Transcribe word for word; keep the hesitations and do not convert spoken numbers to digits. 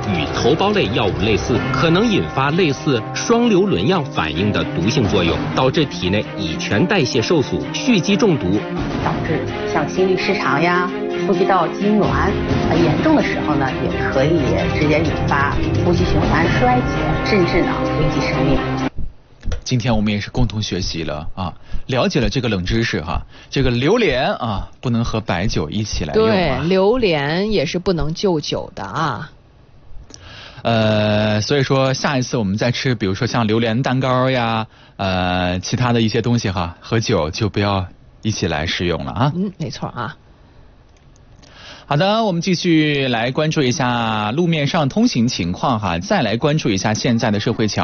与头孢类药物类似，可能引发类似双硫仑样反应的毒性作用，导致体内乙醛代谢受阻，蓄积中毒， 导致像心律失常呀、呼吸道痉挛，呃，严重的时候呢，也可以直接引发呼吸循环衰竭，甚至呢危及生命。 今天我们也是共同学习了啊，了解了这个冷知识哈。这个榴莲啊，不能和白酒一起来用啊。 对，榴莲也是不能就酒的啊。 呃，所以说下一次我们再吃，比如说像榴莲蛋糕呀，呃，其他的一些东西哈，和酒就不要一起来食用了啊。 嗯，没错啊。 好的，我们继续来关注一下路面上通行情况哈，再来关注一下现在的社会桥。